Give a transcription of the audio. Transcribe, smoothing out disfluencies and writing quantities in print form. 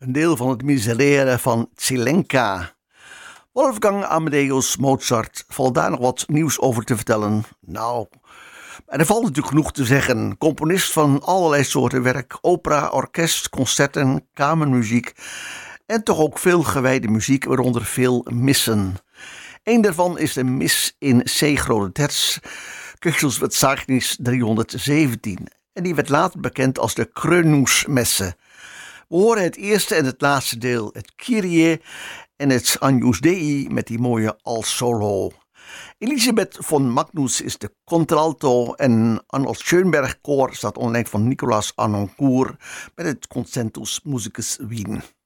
een deel van het Miserere van Zelenka. Wolfgang Amadeus Mozart, valt daar nog wat nieuws over te vertellen? Nou, er valt natuurlijk genoeg te zeggen. Componist van allerlei soorten werk, opera, orkest, concerten, kamermuziek en toch ook veel gewijde muziek, waaronder veel missen. Eén daarvan is de mis in C grote terts, Köchelsverzeichnis 317. En die werd later bekend als de Krönungsmesse. We horen het eerste en het laatste deel, het Kyrie en het Agnus Dei met die mooie al solo. Elisabeth von Magnus is de contralto en Arnold Schönberg koor staat onder leiding van Nicolas Arnoncourt met het Concertus Musicus Wien.